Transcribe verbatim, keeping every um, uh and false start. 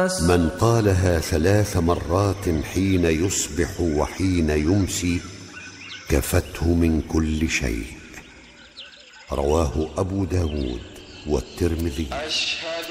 الناس. من قالها ثلاث مرات حين يصبح وحين يمسي كفته من كل شيء. رواه أبو داود والترمذي.